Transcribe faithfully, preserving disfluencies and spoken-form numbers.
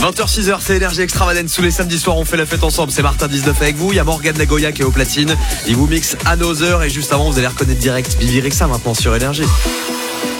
vingt heures six heures, c'est Énergie Extravagance. Tous les samedis soirs, on fait la fête ensemble. C'est Martin dix-neuf avec vous. Il y a Morgane Nagoya qui est au platine. Il vous mixe Another. Et juste avant, vous allez reconnaître direct Bibi Rexa maintenant sur Énergie.